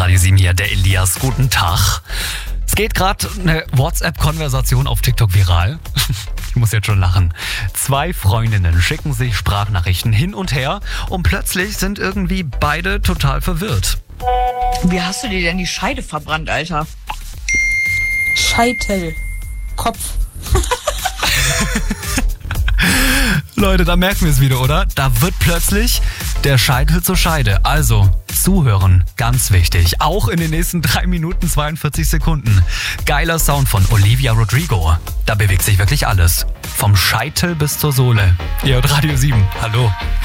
Radio 7 hier, der Elias. Guten Tag. Es geht gerade eine WhatsApp-Konversation auf TikTok viral. Ich muss jetzt schon lachen. 2 Freundinnen schicken sich Sprachnachrichten hin und her und plötzlich sind irgendwie beide total verwirrt. Wie hast du dir denn die Scheide verbrannt, Alter? Scheitel. Kopf. Leute, da merken wir es wieder, oder? Da wird plötzlich der Scheitel zur Scheide. Also, zuhören, ganz wichtig. Auch in den nächsten 3 Minuten 42 Sekunden. Geiler Sound von Olivia Rodrigo. Da bewegt sich wirklich alles. Vom Scheitel bis zur Sohle. Ihr hört Radio 7. Hallo.